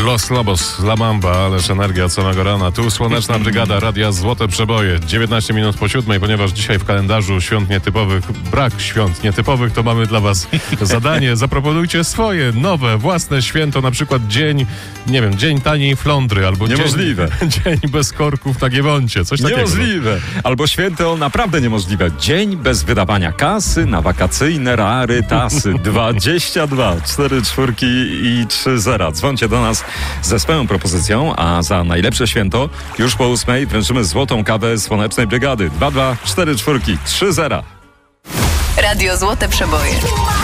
Los Lobos, La Mamba, ależ energia od samego rana. Tu Słoneczna Brygada, Radia Złote Przeboje. 19 minut po 7, ponieważ dzisiaj w kalendarzu świąt nietypowych, brak świąt nietypowych, to mamy dla was zadanie. Zaproponujcie swoje, nowe, własne święto, na przykład dzień, nie wiem, dzień taniej flądry, albo niemożliwe. Dzień bez korków na Giewoncie, coś takiego. Niemożliwe. Albo święto naprawdę niemożliwe. Dzień bez wydawania kasy na wakacyjne rarytasy. 22 4 4 i 3 0. Dzwońcie do nas ze swoją propozycją, a za najlepsze święto już po 8 wręczymy złotą kawę Słonecznej Brygady. 22 4 4 3 0. Radio Złote Przeboje.